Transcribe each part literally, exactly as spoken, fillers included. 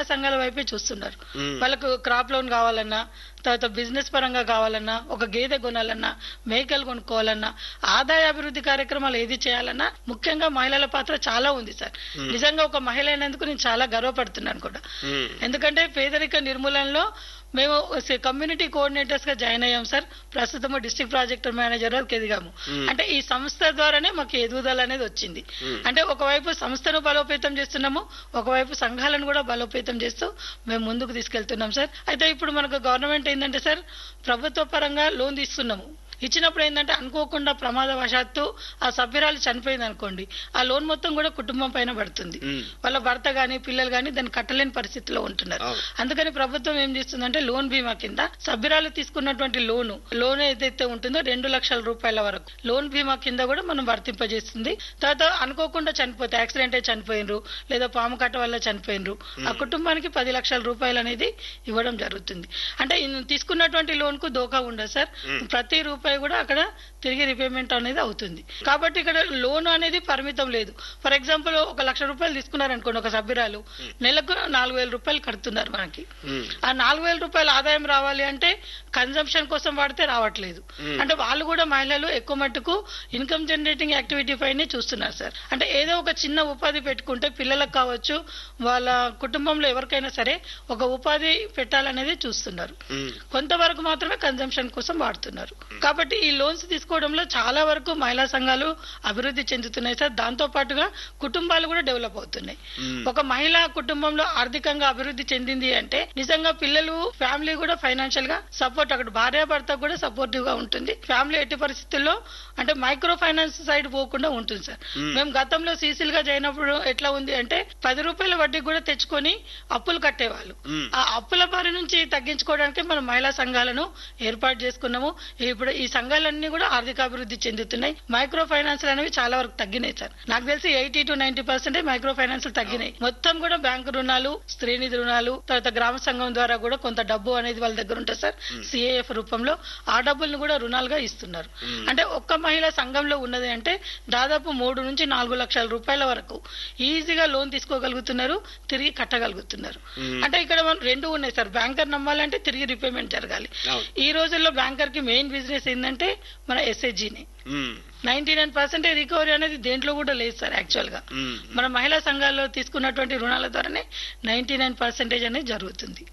సంఘాల వైపే చూస్తున్నారు. వాళ్ళకు క్రాప్ లోన్ కావాలన్నా, తర్వాత బిజినెస్ పరంగా కావాలన్నా, ఒక గేదె కొనాలన్నా, మేకలు కొనుక్కోవాలన్నా, ఆదాయ అభివృద్ధి కార్యక్రమాలు ఏది చేయాలన్నా ముఖ్యంగా మహిళల పాత్ర చాలా ఉంది సార్. నిజంగా ఒక మహిళ అయినందుకు నేను చాలా గర్వపడుతున్నాను కూడా. ఎందుకంటే పేదరిక నిర్మూలనలో మేము కమ్యూనిటీ కోఆర్డినేటర్స్ గా జాయిన్ అయ్యాం సార్. ప్రస్తుతం డిస్ట్రిక్ట్ ప్రాజెక్ట్ మేనేజర్ వరకు ఎదిగాము. అంటే ఈ సంస్థ ద్వారానే మాకు ఎదుగుదల అనేది వచ్చింది. అంటే ఒకవైపు సంస్థను బలోపేతం చేస్తున్నాము, ఒకవైపు సంఘాలను కూడా బలోపేతం చేస్తూ మేము ముందుకు తీసుకెళ్తున్నాం సార్. అయితే ఇప్పుడు మనకు గవర్నమెంట్ ఏంటంటే సార్, ప్రభుత్వ పరంగా లోన్ తీసుకున్నాము. ఇచ్చినప్పుడు ఏంటంటే అనుకోకుండా ప్రమాదవశాత్తు ఆ సభ్యురాలు చనిపోయింది అనుకోండి, ఆ లోన్ మొత్తం కూడా కుటుంబం పైన పడుతుంది. వాళ్ళ భర్త గాని పిల్లలు గాని దాన్ని కట్టలేని పరిస్థితిలో ఉంటున్నారు. అందుకని ప్రభుత్వం ఏం చేస్తుందంటే లోన్ బీమా కింద సభ్యురాలు తీసుకున్నటువంటి లోను లోన్ ఏదైతే ఉంటుందో రెండు లక్షల రూపాయల వరకు లోన్ బీమా కింద కూడా మనం వర్తింపజేస్తుంది. తర్వాత అనుకోకుండా చనిపోతే, యాక్సిడెంట్ అయి చనిపోయినరు లేదా పాము కట్ట వల్ల చనిపోయినరు, ఆ కుటుంబానికి పది లక్షల రూపాయలు అనేది ఇవ్వడం జరుగుతుంది. అంటే తీసుకున్నటువంటి లోన్ కు దోకా ఉండదు సార్. ప్రతి రూపాయి కూడా అక్కడ తిరిగి రిపేమెంట్ అనేది అవుతుంది. కాబట్టి ఇక్కడ లోన్ అనేది పరిమితం లేదు. ఫర్ ఎగ్జాంపుల్ ఒక లక్ష రూపాయలు తీసుకున్నారు అనుకోండి, ఒక సభ్యురాలు నెలకు నాలుగు వేల రూపాయలు కడుతున్నారు మనకి. ఆ నాలుగు వేల రూపాయల ఆదాయం రావాలి అంటే కన్జంప్షన్ కోసం వాడితే రావట్లేదు. అంటే వాళ్ళు కూడా మహిళలు ఎక్కువ మట్టుకు ఇన్కమ్ జనరేటింగ్ యాక్టివిటీ పైనే చూస్తున్నారు సార్. అంటే ఏదో ఒక చిన్న ఉపాధి పెట్టుకుంటే పిల్లలకు కావచ్చు, వాళ్ళ కుటుంబంలో ఎవరికైనా సరే ఒక ఉపాధి పెట్టాలనేది చూస్తున్నారు. కొంతవరకు మాత్రమే కన్జంప్షన్ కోసం వాడుతున్నారు. కాబట్టి ఈ లోన్స్ తీసుకోవడంలో చాలా వరకు మహిళా సంఘాలు అభివృద్ధి చెందుతున్నాయి సార్. దాంతో పాటుగా కుటుంబాలు కూడా డెవలప్ అవుతున్నాయి. ఒక మహిళా కుటుంబంలో ఆర్థికంగా అభివృద్ధి చెందింది అంటే నిజంగా పిల్లలు, ఫ్యామిలీ కూడా ఫైనాన్షియల్ గా సపోర్ట్, అక్కడ భార్యాభర్త కూడా సపోర్టివ్ గా ఉంటుంది. ఫ్యామిలీ ఎట్టి పరిస్థితుల్లో అంటే మైక్రో ఫైనాన్స్ సైడ్ పోకుండా ఉంటుంది సార్. మేము గతంలో సీసీల్ గా చేయనప్పుడు ఎట్లా ఉంది అంటే పది రూపాయల వడ్డీ కూడా తెచ్చుకొని అప్పులు కట్టేవాళ్ళు. ఆ అప్పుల బారి నుంచి తగ్గించుకోవడానికి మనం మహిళా సంఘాలను ఏర్పాటు చేసుకున్నాము. ఇప్పుడు ఈ సంఘాలన్నీ కూడా ఆర్థికాభివృద్ధి చెందుతున్నాయి. మైక్రో ఫైనాన్స్ అనేవి చాలా వరకు తగ్గినాయి సార్. నాకు తెలిసి eighty to ninety percent micro finance తగ్గినాయి. మొత్తం కూడా బ్యాంకు రుణాలు, స్త్రీనిధి రుణాలు, తర్వాత గ్రామ సంఘం ద్వారా కూడా కొంత డబ్బు అనేది వాళ్ళ దగ్గర ఉంటుంది సార్, సిఏఎఫ్ రూపంలో. ఆ డబ్బుల్ని కూడా రుణాలుగా ఇస్తున్నారు. అంటే ఒక్క మహిళా సంఘంలో ఉన్నది అంటే దాదాపు మూడు నుంచి నాలుగు లక్షల రూపాయల వరకు ఈజీగా లోన్ తీసుకోగలుగుతున్నారు, తిరిగి కట్టగలుగుతున్నారు. అంటే ఇక్కడ మనం రెండు ఉన్నాయి సార్. బ్యాంకర్ నమ్మాలంటే తిరిగి రిపేమెంట్ జరగాలి. ఈ రోజుల్లో బ్యాంకర్ కి మెయిన్ బిజినెస్ ఏంటంటే మన ఎస్హెచ్జినే. నైన్టీ నైన్ పర్సెంట్ రికవరీ అనేది దేంట్లో కూడా లేదు సార్. యాక్చువల్ గా మన మహిళా సంఘాల్లో తీసుకున్నటువంటి రుణాల ద్వారానే నైన్టీ నైన్ పర్సెంటేజ్ అనేది జరుగుతుంది.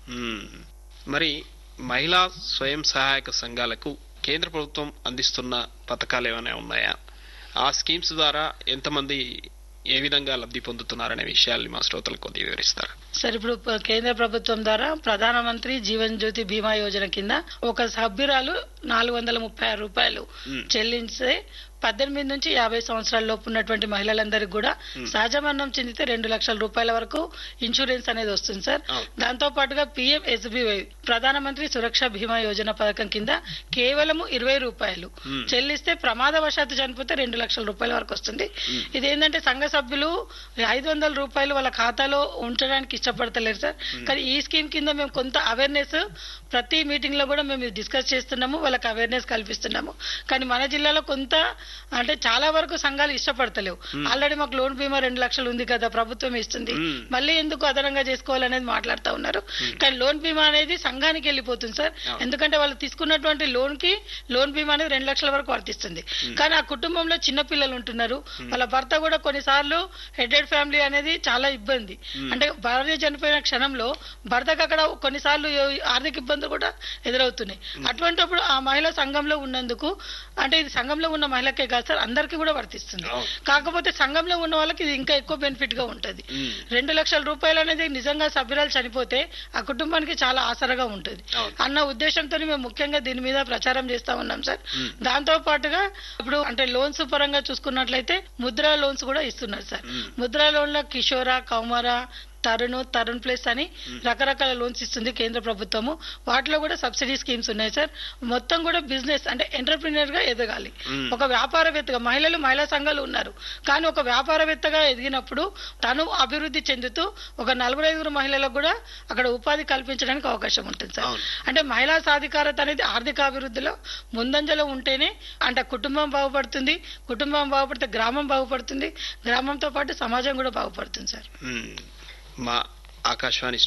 మరి మహిళా స్వయం సహాయక సంఘాలకు కేంద్ర ప్రభుత్వం అందిస్తున్న పథకాలు ఏమైనా ఉన్నాయా? ఆ స్కీమ్స్ ద్వారా ఎంతమంది ఏ విధంగా లబ్ధి పొందుతున్నారనే విషయాల్ని మా శ్రోతలకు కొద్దిగా వివరిస్తారు సార్. ఇప్పుడు కేంద్ర ప్రభుత్వం ద్వారా ప్రధానమంత్రి జీవన్ జ్యోతి బీమా యోజన కింద ఒక సభ్యురాలు నాలుగు వందల ముప్పై ఆరు రూపాయలు చెల్లించే పద్దెనిమిది నుంచి యాభై సంవత్సరాల లోపు ఉన్నటువంటి మహిళలందరికీ కూడా సహజ మరణం చెందితే రెండు లక్షల రూపాయల వరకు ఇన్సూరెన్స్ అనేది వస్తుంది సార్. దాంతో పాటుగా పిఎం ఎస్బీవై ప్రధానమంత్రి సురక్ష బీమా యోజన పథకం కింద కేవలం ఇరవై రూపాయలు చెల్లిస్తే ప్రమాదవశాత్తు చనిపోతే రెండు లక్షల రూపాయల వరకు వస్తుంది. ఇదేంటంటే సంఘ సభ్యులు ఐదు వందల రూపాయలు వాళ్ళ ఖాతాలో ఉంచడానికి ఇష్టపడతలేరు సార్. కానీ ఈ స్కీమ్ కింద మేము కొంత అవేర్నెస్ ప్రతి మీటింగ్ లో కూడా మేము డిస్కస్ చేస్తున్నాము, వాళ్ళకి అవేర్నెస్ కల్పిస్తున్నాము. కానీ మన జిల్లాలో కొంత అంటే చాలా వరకు సంఘాలు ఇష్టపడతలేవు. ఆల్రెడీ మాకు లోన్ బీమా రెండు లక్షలు ఉంది కదా, ప్రభుత్వం ఇస్తుంది, మళ్ళీ ఎందుకు అదనంగా చేసుకోవాలనేది మాట్లాడుతూ ఉన్నారు. కానీ లోన్ బీమా అనేది సంఘానికి వెళ్ళిపోతుంది సార్. ఎందుకంటే వాళ్ళు తీసుకున్నటువంటి లోన్ కి లోన్ బీమా అనేది రెండు లక్షల వరకు వర్తిస్తుంది. కానీ ఆ కుటుంబంలో చిన్న పిల్లలు ఉంటున్నారు, వాళ్ళ భర్త కూడా కొన్నిసార్లు హెడెడ్ ఫ్యామిలీ అనేది చాలా ఇబ్బంది. అంటే భార్య చనిపోయిన క్షణంలో భర్తకు అక్కడ కొన్నిసార్లు ఆర్థిక ఇబ్బందులు కూడా ఎదురవుతున్నాయి. అటువంటిప్పుడు ఆ మహిళా సంఘంలో ఉన్నందుకు, అంటే ఇది సంఘంలో ఉన్న మహిళకే కాదు సార్, అందరికీ కూడా వర్తిస్తుంది. కాకపోతే సంఘంలో ఉన్న వాళ్ళకి ఇది ఇంకా ఎక్కువ బెనిఫిట్ గా ఉంటది. రెండు లక్షల రూపాయలు అనేది నిజంగా సభ్యురాలు చనిపోతే ఆ కుటుంబానికి చాలా ఆసరగా ఉంటుంది అన్న ఉద్దేశంతో మేము ముఖ్యంగా దీని మీద ప్రచారం చేస్తా ఉన్నాం సార్. దాంతో పాటుగా ఇప్పుడు అంటే లోన్స్ పరంగా చూసుకున్నట్లయితే ముద్రా లోన్స్ కూడా ఇస్తున్నారు సార్. ముద్రా లోన్ల కిషోరా, కౌమారా, తరుణ్, తరుణ్ ప్లస్ అని రకరకాల లోన్స్ ఇస్తుంది కేంద్ర ప్రభుత్వము. వాటిలో కూడా సబ్సిడీ స్కీమ్స్ ఉన్నాయి సార్. మొత్తం కూడా బిజినెస్ అంటే ఎంటర్ప్రినర్ గా ఎదగాలి. ఒక వ్యాపారవేత్తగా మహిళలు మహిళా సంఘాలు ఉన్నారు, కానీ ఒక వ్యాపారవేత్తగా ఎదిగినప్పుడు తను అభివృద్ధి చెందుతూ ఒక నలుగురు ఐదుగురు మహిళలకు కూడా అక్కడ ఉపాధి కల్పించడానికి అవకాశం ఉంటుంది సార్. అంటే మహిళా సాధికారత అనేది ఆర్థిక అభివృద్ధిలో ముందంజలో ఉంటేనే అంటే కుటుంబం బాగుపడుతుంది, కుటుంబం బాగుపడితే గ్రామం బాగుపడుతుంది, గ్రామంతో పాటు సమాజం కూడా బాగుపడుతుంది సార్. మా ఆకాశవాణి